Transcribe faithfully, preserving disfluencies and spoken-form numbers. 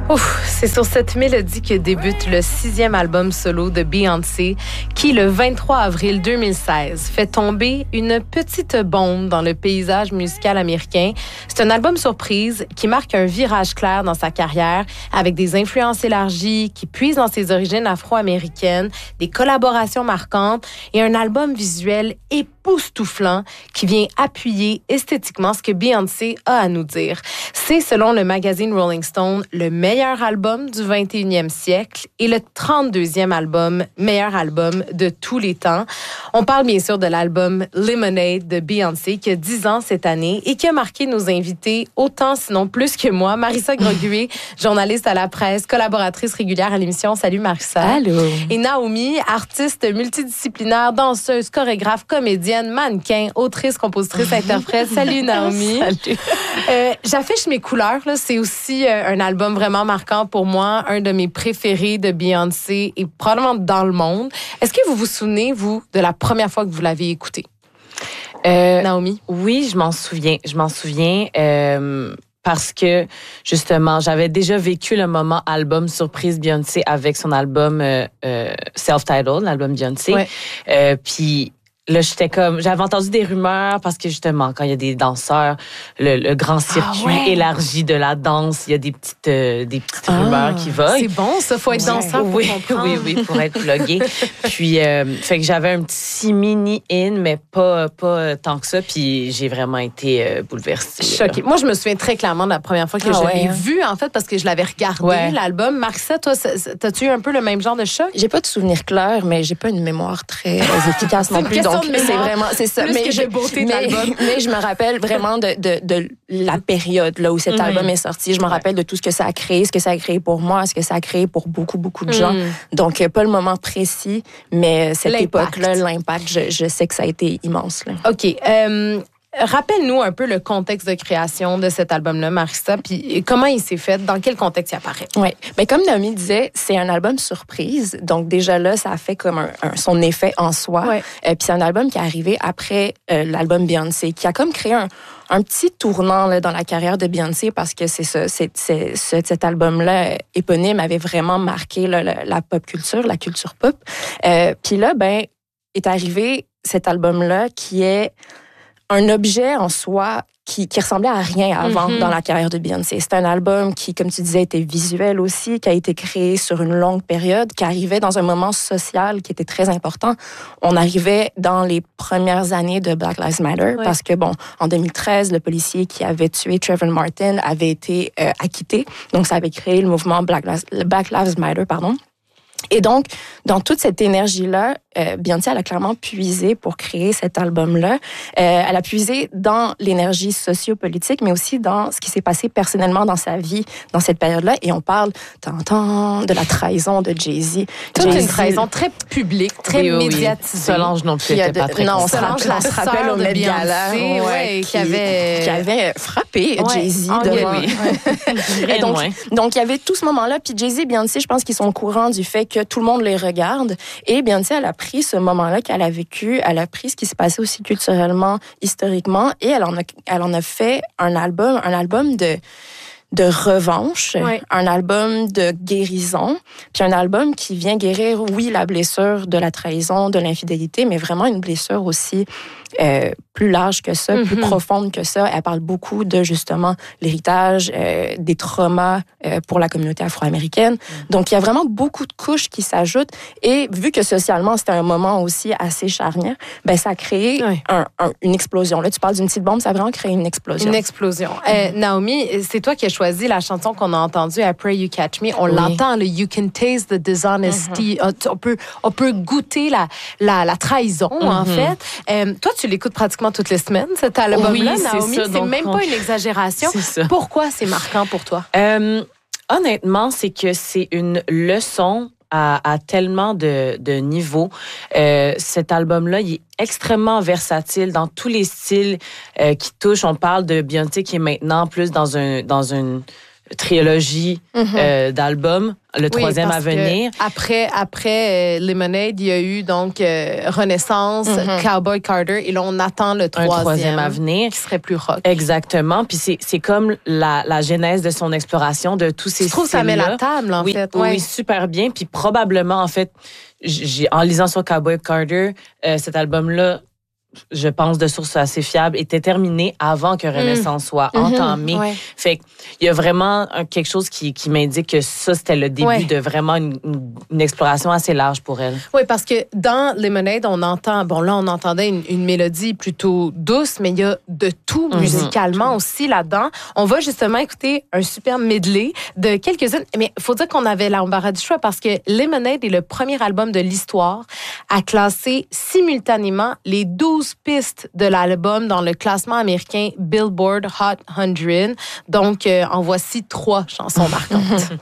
Ouf, c'est sur cette mélodie que débute le sixième album solo de Beyoncé, qui, le vingt-trois avril deux mille seize, fait tomber une petite bombe dans le paysage musical américain. C'est un album surprise qui marque un virage clair dans sa carrière, avec des influences élargies, qui puise dans ses origines afro-américaines, des collaborations marquantes et un album visuel époustouflant qui vient appuyer esthétiquement ce que Beyoncé a à nous dire. C'est, selon le magazine Rolling Stone, le meilleur album du vingt et unième siècle et le trente-deuxième album, meilleur album de tous les temps. On parle bien sûr de l'album Lemonade de Beyoncé qui a dix ans cette année et qui a marqué nos invités autant, sinon plus que moi. Marissa Groguet, journaliste à la presse, collaboratrice régulière à l'émission. Salut Marissa. Allô. Et Naomi, artiste multidisciplinaire, danseuse, chorégraphe, comédienne, mannequin, autrice, compositrice, interprète. Salut Naomi. Salut. Euh, j'affiche mes couleurs. Là. C'est aussi euh, un album vraiment marquant pour moi, un de mes préférés de Beyoncé et probablement dans le monde. Est-ce que vous vous souvenez, vous, de la première fois que vous l'avez écouté? Euh, Naomi? Oui, je m'en souviens. Je m'en souviens euh, parce que, justement, j'avais déjà vécu le moment album surprise Beyoncé avec son album euh, euh, Self-Titled, l'album Beyoncé. Ouais. Euh, puis... Là, j'étais comme, j'avais entendu des rumeurs parce que justement, quand il y a des danseurs, le, le grand circuit Ah ouais. élargi de la danse, il y a des petites, euh, des petites Ah, rumeurs qui volent. C'est bon, ça, faut être Ouais. danseur pour oui, comprendre. oui, oui, pour être plugué. Puis, euh, fait que j'avais un petit mini in, mais pas, pas tant que ça. Puis, j'ai vraiment été euh, bouleversée. Choquée. Moi, je me souviens très clairement de la première fois que Ah je ouais, l'ai hein? vu, en fait, parce que je l'avais regardé, Ouais. l'album. Marissa, toi, t'as-tu eu un peu le même genre de choc? J'ai pas de souvenir clair, mais j'ai pas une mémoire très efficace C'est non une plus. question Donc, de mémoire. c'est vraiment, c'est ça. Plus mais, que de beauté de mais, l'album. mais je me rappelle vraiment de, de, de la période là où cet Mm. album est sorti. Je me rappelle de tout ce que ça a créé, ce que ça a créé pour moi, ce que ça a créé pour beaucoup, beaucoup de gens. Mm. Donc, euh, pas le moment précis, mais cette L'impact. époque-là, l'impact, je, je sais que ça a été immense. Là. OK. Euh, rappelle-nous un peu le contexte de création de cet album-là, Marissa, puis comment il s'est fait, dans quel contexte il apparaît? Oui. Ben, comme Naomi disait, c'est un album surprise. Donc, déjà là, ça a fait comme un, un, son effet en soi. Ouais. Euh, puis c'est un album qui est arrivé après euh, l'album Beyoncé, qui a comme créé un, un petit tournant là, dans la carrière de Beyoncé parce que c'est ça, c'est, c'est, c'est, cet album-là euh, éponyme avait vraiment marqué là, la, la pop culture, la culture pop. Euh, puis là, ben, est arrivé cet album-là qui est un objet en soi qui, qui ressemblait à rien avant Mm-hmm. dans la carrière de Beyoncé. C'est un album qui, comme tu disais, était visuel aussi, qui a été créé sur une longue période, qui arrivait dans un moment social qui était très important. On arrivait dans les premières années de Black Lives Matter Ouais. parce que, bon, en deux mille treize, le policier qui avait tué Trayvon Martin avait été euh, acquitté. Donc, ça avait créé le mouvement Black Lives, Black Lives Matter, pardon. Et donc, dans toute cette énergie-là, euh, Beyoncé, elle a clairement puisé pour créer cet album-là. Euh, elle a puisé dans l'énergie sociopolitique, mais aussi dans ce qui s'est passé personnellement dans sa vie dans cette période-là. Et on parle, t'entends, de la trahison de Jay-Z. Toute Jay-Z, une trahison très publique, très Oui, oui, oui. médiatisée. Solange non plus qui a était de- pas très non, on contente. se rappelle, la on se rappelle sœur au de Met Gala, Beyoncé, ouais, qui avait- qui avait frappé Ouais, Jay-Z en devant. gueule, Rien Et de donc, moins. donc, il y avait tout ce moment-là. Puis Jay-Z et Beyoncé, je pense qu'ils sont au courant du fait que tout le monde les regarde. Et Beyoncé, elle a pris ce moment-là qu'elle a vécu, elle a pris ce qui s'est passé aussi culturellement, historiquement, et elle en a, elle en a fait un album, un album de de revanche, Ouais. un album de guérison, puis un album qui vient guérir, oui, la blessure de la trahison, de l'infidélité, mais vraiment une blessure aussi euh, plus large que ça, Mm-hmm. plus profonde que ça. Elle parle beaucoup de, justement, l'héritage, euh, des traumas euh, pour la communauté afro-américaine. Mm. Donc, il y a vraiment beaucoup de couches qui s'ajoutent. Et vu que socialement, c'était un moment aussi assez charnière, ben ça a créé Ouais. un, un, une explosion. Là, tu parles d'une petite bombe, ça a vraiment créé une explosion. Une explosion. Euh, Naomi, c'est toi qui as choisi la chanson qu'on a entendue, I Pray You Catch Me. On Oui. l'entend, le You Can Taste the Dishonesty. on, peut, on peut goûter la, la, la trahison, en fait. Euh, toi, tu l'écoutes pratiquement toutes les semaines, cet album-là, Oui, c'est Naomi. ça, C'est donc même on- pas une exagération. C'est ça. Pourquoi c'est marquant pour toi? Euh, honnêtement, c'est que c'est une leçon à, à tellement de, de niveaux. Euh, cet album-là, il est extrêmement versatile dans tous les styles euh, qui touchent. On parle de Beyoncé qui est maintenant plus dans un dans une trilogie mm-hmm. euh, d'albums, le oui, troisième à venir. Après, après euh, Lemonade, il y a eu donc euh, Renaissance, mm-hmm. Cowboy Carter, et là, on attend le troisième, un troisième à venir. Qui serait plus rock. Exactement. Puis c'est, c'est comme la, la genèse de son exploration de tous ces styles-là. Je trouve que ça met la table, en oui, fait. Oui, ouais. super bien. Puis probablement, en fait, j'ai, en lisant sur Cowboy Carter, euh, cet album-là, je pense, de sources assez fiables, était terminé avant que Renaissance mmh. soit entamé. Mmh, ouais. Fait qu'il y a vraiment quelque chose qui, qui m'indique que ça, c'était le début ouais. de vraiment une, une, une exploration assez large pour elle. Oui, parce que dans Lemonade, on entend, bon là, on entendait une, une mélodie plutôt douce, mais il y a de tout mmh. musicalement aussi là-dedans. On va justement écouter un super medley de quelques-unes, mais il faut dire qu'on avait l'embarras du choix parce que Lemonade est le premier album de l'histoire à classer simultanément les douze pistes de l'album dans le classement américain Billboard Hot cent. Donc, euh, en voici trois chansons marquantes.